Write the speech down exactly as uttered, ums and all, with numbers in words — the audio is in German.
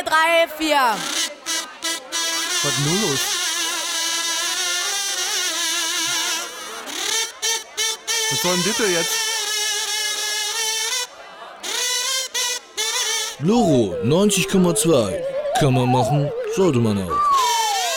drei, vier. Was ist nun los? Was soll denn das jetzt? Loro neunzig Komma zwei. Kann man machen, sollte man auch.